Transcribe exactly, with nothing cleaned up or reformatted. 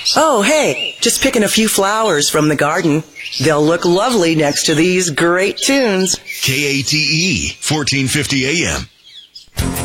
Oh, hey, just picking a few flowers from the garden. They'll look lovely next to these great tunes. K A T E, fourteen fifty A M.